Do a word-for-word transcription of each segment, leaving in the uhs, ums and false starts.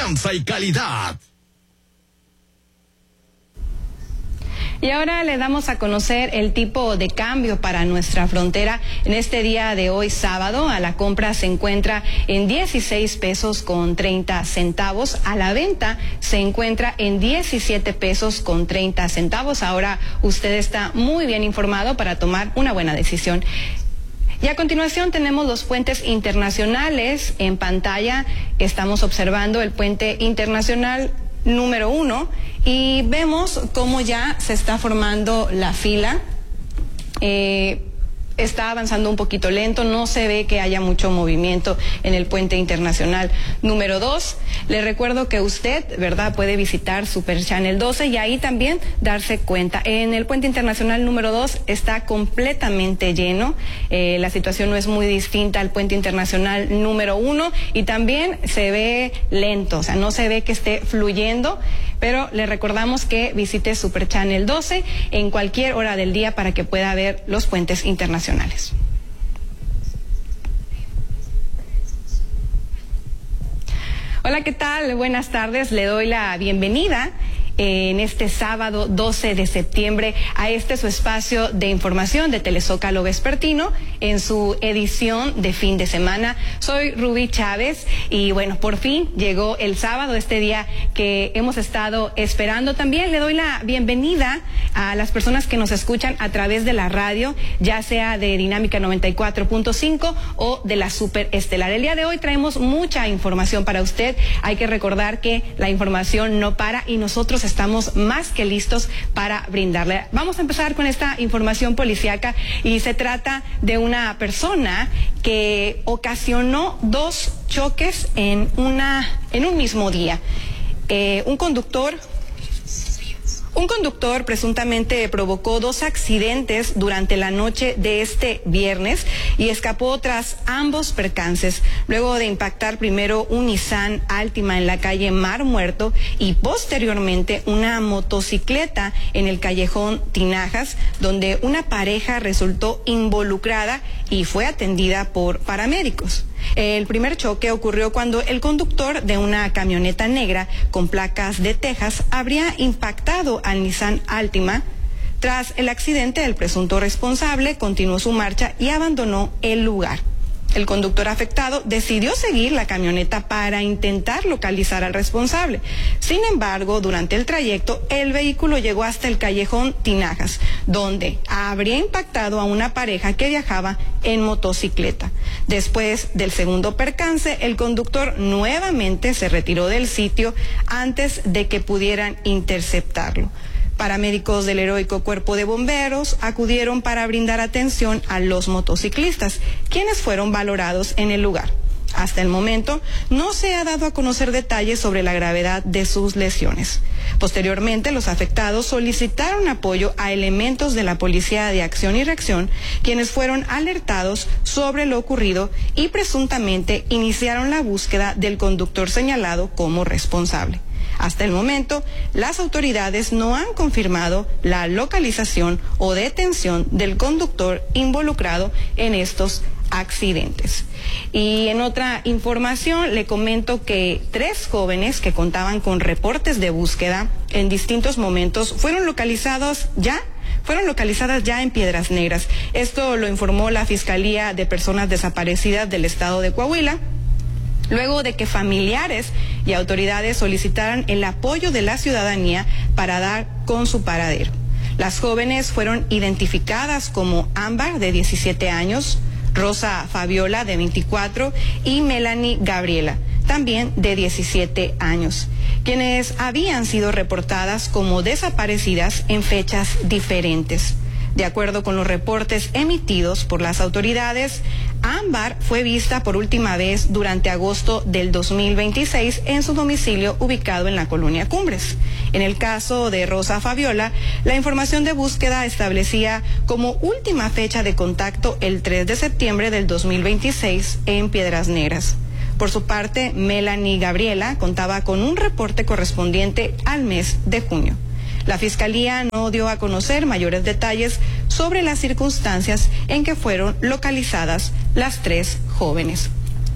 confianza y calidad. Y ahora le damos a conocer el tipo de cambio para nuestra frontera. En este día de hoy, sábado, a la compra se encuentra en dieciséis pesos con treinta centavos. A la venta se encuentra en diecisiete pesos con treinta centavos. Ahora usted está muy bien informado para tomar una buena decisión. Y a continuación tenemos los puentes internacionales en pantalla. Estamos observando el puente internacional número uno y vemos cómo ya se está formando la fila. Eh, está avanzando un poquito lento, no se ve que haya mucho movimiento en el puente internacional número dos. Le recuerdo que usted, ¿verdad?, puede visitar Super Channel doce y ahí también darse cuenta. En el puente internacional número dos está completamente lleno. Eh, la situación no es muy distinta al puente internacional número uno y también se ve lento, o sea, no se ve que esté fluyendo, pero le recordamos que visite Super Channel doce en cualquier hora del día para que pueda ver los puentes internacionales. Hola, ¿qué tal? Buenas tardes. Le doy la bienvenida en este sábado doce de septiembre a este su espacio de información de Telezócalo Vespertino en su edición de fin de semana. Soy Rubí Chávez y bueno, por fin llegó el sábado, este día que hemos estado esperando. También le doy la bienvenida a las personas que nos escuchan a través de la radio, ya sea de Dinámica noventa y cuatro punto cinco o de la Super Estelar. El día de hoy traemos mucha información para usted. Hay que recordar que la información no para y nosotros estamos más que listos para brindarle. Vamos a empezar con esta información policíaca y se trata de una persona que ocasionó dos choques en una en un mismo día. Eh, un conductor Un conductor presuntamente provocó dos accidentes durante la noche de este viernes y escapó tras ambos percances, luego de impactar primero un Nissan Altima en la calle Mar Muerto y posteriormente una motocicleta en el callejón Tinajas, donde una pareja resultó involucrada y fue atendida por paramédicos. El primer choque ocurrió cuando el conductor de una camioneta negra con placas de Texas habría impactado al Nissan Altima. Tras el accidente, el presunto responsable continuó su marcha y abandonó el lugar. El conductor afectado decidió seguir la camioneta para intentar localizar al responsable. Sin embargo, durante el trayecto, el vehículo llegó hasta el callejón Tinajas, donde habría impactado a una pareja que viajaba en motocicleta. Después del segundo percance, el conductor nuevamente se retiró del sitio antes de que pudieran interceptarlo. Paramédicos del Heroico Cuerpo de Bomberos acudieron para brindar atención a los motociclistas, quienes fueron valorados en el lugar. Hasta el momento, no se ha dado a conocer detalles sobre la gravedad de sus lesiones. Posteriormente, los afectados solicitaron apoyo a elementos de la Policía de Acción y Reacción, quienes fueron alertados sobre lo ocurrido y presuntamente iniciaron la búsqueda del conductor señalado como responsable. Hasta el momento, las autoridades no han confirmado la localización o detención del conductor involucrado en estos accidentes. Y en otra información le comento que tres jóvenes que contaban con reportes de búsqueda en distintos momentos fueron localizados ya fueron localizadas ya en Piedras Negras. Esto lo informó la Fiscalía de Personas Desaparecidas del Estado de Coahuila, luego de que familiares y autoridades solicitaran el apoyo de la ciudadanía para dar con su paradero. Las jóvenes fueron identificadas como Ámbar, de diecisiete años, Rosa Fabiola, de veinticuatro, y Melanie Gabriela, también de diecisiete años, quienes habían sido reportadas como desaparecidas en fechas diferentes. De acuerdo con los reportes emitidos por las autoridades, Ámbar fue vista por última vez durante agosto del dos mil veintiséis en su domicilio ubicado en la colonia Cumbres. En el caso de Rosa Fabiola, la información de búsqueda establecía como última fecha de contacto el tres de septiembre del dos mil veintiséis en Piedras Negras. Por su parte, Melanie Gabriela contaba con un reporte correspondiente al mes de junio. La Fiscalía no dio a conocer mayores detalles sobre las circunstancias en que fueron localizadas las tres jóvenes.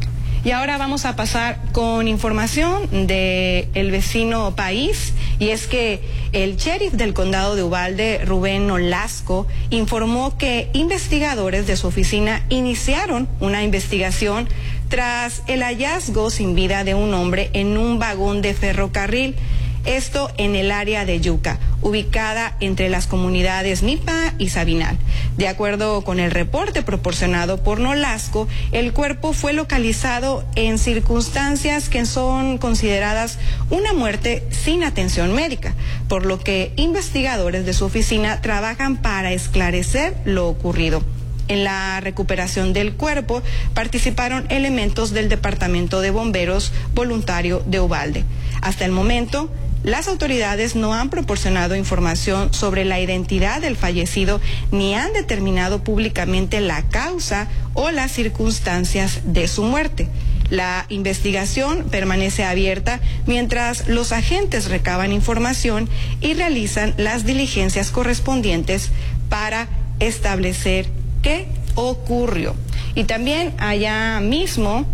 Y ahora vamos a pasar con información de el vecino país, y es que el sheriff del condado de Uvalde, Rubén Nolasco, informó que investigadores de su oficina iniciaron una investigación tras el hallazgo sin vida de un hombre en un vagón de ferrocarril. Esto en el área de Yucca, ubicada entre las comunidades Nipa y Sabinal. De acuerdo con el reporte proporcionado por Nolasco, el cuerpo fue localizado en circunstancias que son consideradas una muerte sin atención médica, por lo que investigadores de su oficina trabajan para esclarecer lo ocurrido. En la recuperación del cuerpo participaron elementos del Departamento de Bomberos Voluntario de Uvalde. Hasta el momento, las autoridades no han proporcionado información sobre la identidad del fallecido ni han determinado públicamente la causa o las circunstancias de su muerte. La investigación permanece abierta mientras los agentes recaban información y realizan las diligencias correspondientes para establecer qué ocurrió. Y también allá mismo,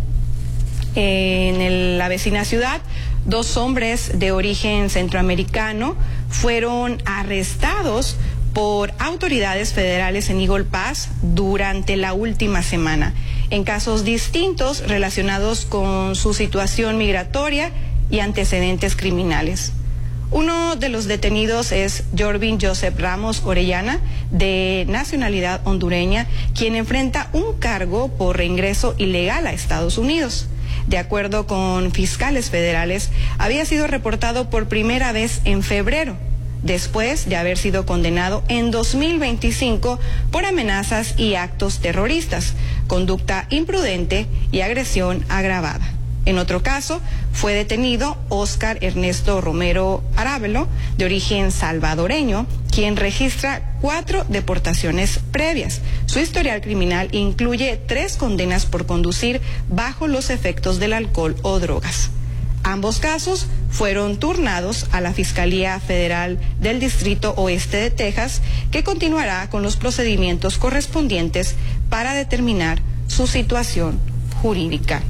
en el, la vecina ciudad, dos hombres de origen centroamericano fueron arrestados por autoridades federales en Eagle Pass durante la última semana, en casos distintos relacionados con su situación migratoria y antecedentes criminales. Uno de los detenidos es Jorvin Joseph Ramos Orellana, de nacionalidad hondureña, quien enfrenta un cargo por reingreso ilegal a Estados Unidos. De acuerdo con fiscales federales, había sido reportado por primera vez en febrero, después de haber sido condenado en dos mil veinticinco por amenazas y actos terroristas, conducta imprudente y agresión agravada. En otro caso, fue detenido Oscar Ernesto Romero Arábelo, de origen salvadoreño, quien registra cuatro deportaciones previas. Su historial criminal incluye tres condenas por conducir bajo los efectos del alcohol o drogas. Ambos casos fueron turnados a la Fiscalía Federal del Distrito Oeste de Texas, que continuará con los procedimientos correspondientes para determinar su situación jurídica.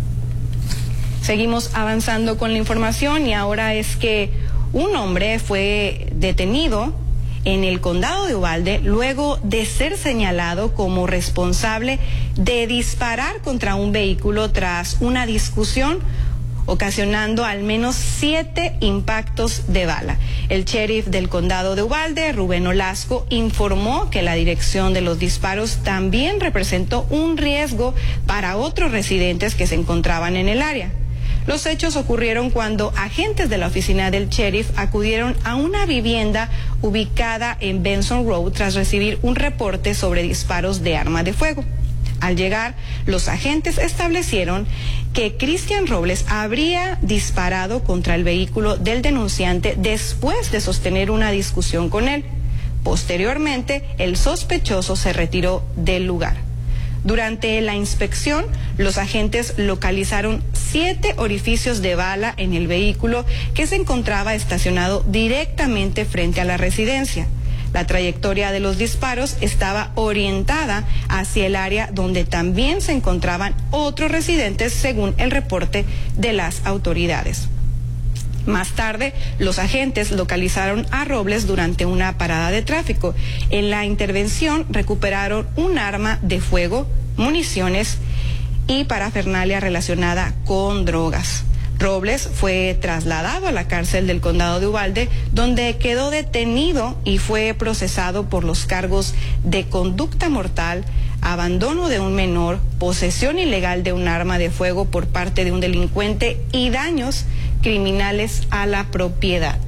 Seguimos avanzando con la información y ahora es que un hombre fue detenido en el condado de Uvalde luego de ser señalado como responsable de disparar contra un vehículo tras una discusión, ocasionando al menos siete impactos de bala. El sheriff del condado de Uvalde, Rubén Nolasco, informó que la dirección de los disparos también representó un riesgo para otros residentes que se encontraban en el área. Los hechos ocurrieron cuando agentes de la oficina del sheriff acudieron a una vivienda ubicada en Benson Road tras recibir un reporte sobre disparos de arma de fuego. Al llegar, los agentes establecieron que Cristian Robles habría disparado contra el vehículo del denunciante después de sostener una discusión con él. Posteriormente, el sospechoso se retiró del lugar. Durante la inspección, los agentes localizaron siete orificios de bala en el vehículo que se encontraba estacionado directamente frente a la residencia. La trayectoria de los disparos estaba orientada hacia el área donde también se encontraban otros residentes, según el reporte de las autoridades. Más tarde, los agentes localizaron a Robles durante una parada de tráfico. En la intervención recuperaron un arma de fuego, municiones y parafernalia relacionada con drogas. Robles fue trasladado a la cárcel del condado de Uvalde, donde quedó detenido y fue procesado por los cargos de conducta mortal, abandono de un menor, posesión ilegal de un arma de fuego por parte de un delincuente y daños criminales a la propiedad.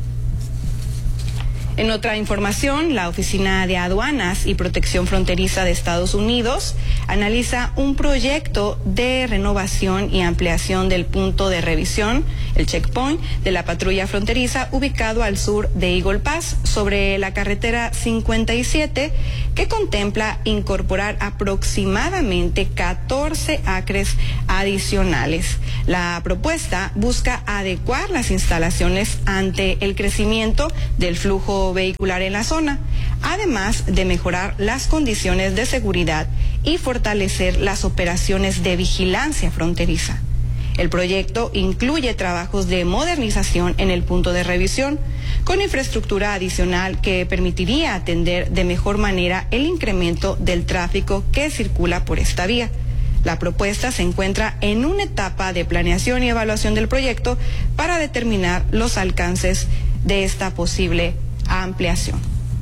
En otra información, la Oficina de Aduanas y Protección Fronteriza de Estados Unidos analiza un proyecto de renovación y ampliación del punto de revisión, el checkpoint de la patrulla fronteriza ubicado al sur de Eagle Pass sobre la carretera cincuenta y siete, que contempla incorporar aproximadamente catorce acres adicionales. La propuesta busca adecuar las instalaciones ante el crecimiento del flujo vehicular en la zona, además de mejorar las condiciones de seguridad y fortalecer las operaciones de vigilancia fronteriza. El proyecto incluye trabajos de modernización en el punto de revisión, con infraestructura adicional que permitiría atender de mejor manera el incremento del tráfico que circula por esta vía. La propuesta se encuentra en una etapa de planeación y evaluación del proyecto para determinar los alcances de esta posible ampliación.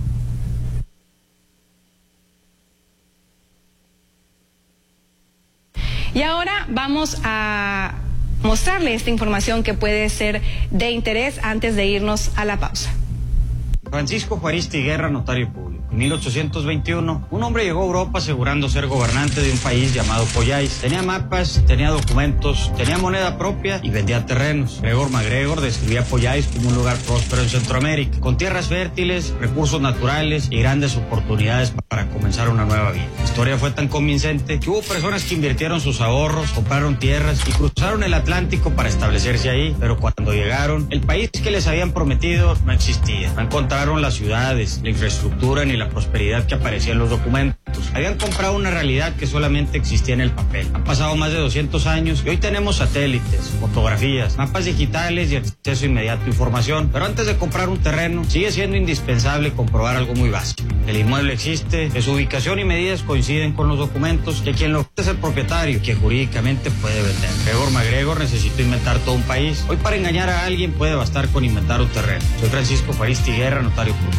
Y ahora vamos a mostrarle esta información que puede ser de interés antes de irnos a la pausa. Francisco Juaristi Guerra, notario público. En mil ochocientos veintiuno, un hombre llegó a Europa asegurando ser gobernante de un país llamado Pollais. Tenía mapas, tenía documentos, tenía moneda propia y vendía terrenos. Gregor MacGregor describía Pollais como un lugar próspero en Centroamérica, con tierras fértiles, recursos naturales y grandes oportunidades para comenzar una nueva vida. La historia fue tan convincente que hubo personas que invirtieron sus ahorros, compraron tierras y cruzaron el Atlántico para establecerse ahí. Pero cuando llegaron, el país que les habían prometido no existía. No encontraron las ciudades, la infraestructura ni la prosperidad que aparecía en los documentos. Habían comprado una realidad que solamente existía en el papel. Han pasado más de doscientos años y hoy tenemos satélites, fotografías, mapas digitales y acceso inmediato a información. Pero antes de comprar un terreno, sigue siendo indispensable comprobar algo muy básico. El inmueble existe, que su ubicación y medidas coinciden con los documentos, que quien lo ofrece es el propietario, que jurídicamente puede vender. Gregor MacGregor necesitó inventar todo un país. Hoy para engañar a alguien puede bastar con inventar un terreno. Soy Francisco Juaristi Guerra, notario público.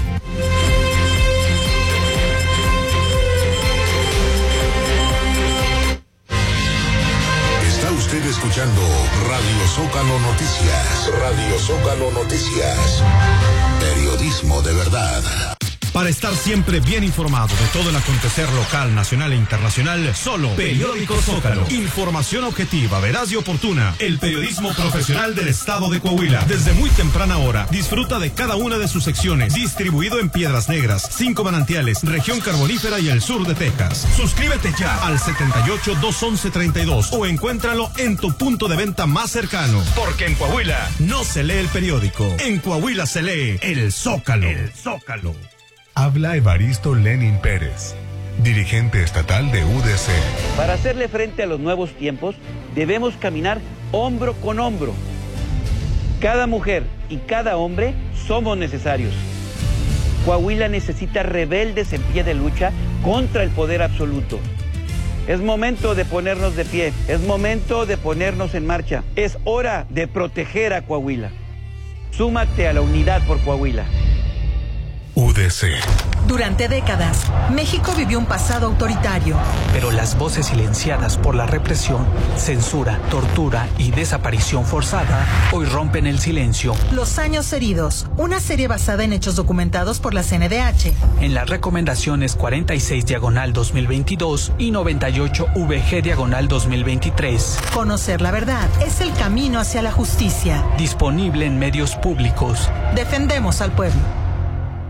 Usted escuchando Radio Zócalo Noticias. Radio Zócalo Noticias. Periodismo de verdad. Para estar siempre bien informado de todo el acontecer local, nacional e internacional, solo Periódico Zócalo. Información objetiva, veraz y oportuna. El periodismo profesional del estado de Coahuila. Desde muy temprana hora, disfruta de cada una de sus secciones. Distribuido en Piedras Negras, Cinco Manantiales, Región Carbonífera y el sur de Texas. Suscríbete ya al setenta y ocho, doscientos once, treinta y dos o encuéntralo en tu punto de venta más cercano. Porque en Coahuila no se lee el periódico. En Coahuila se lee el Zócalo. El Zócalo. Habla Evaristo Lenin Pérez, dirigente estatal de U D C. Para hacerle frente a los nuevos tiempos, debemos caminar hombro con hombro. Cada mujer y cada hombre somos necesarios. Coahuila necesita rebeldes en pie de lucha contra el poder absoluto. Es momento de ponernos de pie, es momento de ponernos en marcha. Es hora de proteger a Coahuila. Súmate a la unidad por Coahuila. U D C. Durante décadas, México vivió un pasado autoritario. Pero las voces silenciadas por la represión, censura, tortura y desaparición forzada hoy rompen el silencio. Los años heridos, una serie basada en hechos documentados por la C N D H. En las recomendaciones cuarenta y seis diagonal dos mil veintidós y noventa y ocho V G diagonal dos mil veintitrés. Conocer la verdad es el camino hacia la justicia. Disponible en medios públicos. Defendemos al pueblo.